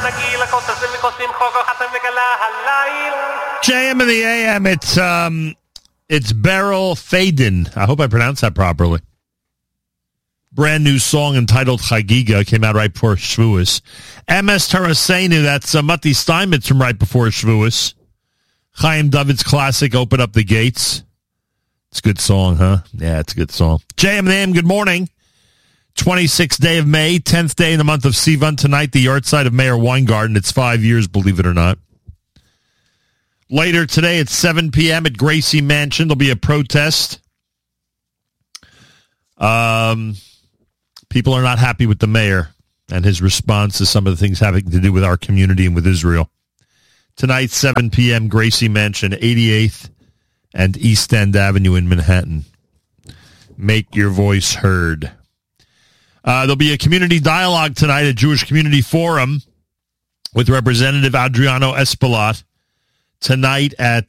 JM in the AM, it's Beryl Faden. I hope I pronounced that properly. Brand new song entitled Chagiga came out right before Shavuos. MS Tarasenu, that's Matti Steinmetz from right before Shavuos. Chaim David's classic, Open Up the Gates. It's a good song, huh? Yeah, it's a good song. JM in the AM, good morning. 26th day of May, 10th day in the month of Sivan. Tonight, the yahrzeit of Mayor Weingarten. It's 5 years, believe it or not. Later today at 7 p.m. at Gracie Mansion, there'll be a protest. People are not happy with the mayor and his response to some of the things having to do with our community and with Israel. Tonight, 7 p.m., Gracie Mansion, 88th and East End Avenue in Manhattan. Make your voice heard. There'll be a community dialogue tonight at Jewish Community Forum with Representative Adriano Espaillat tonight at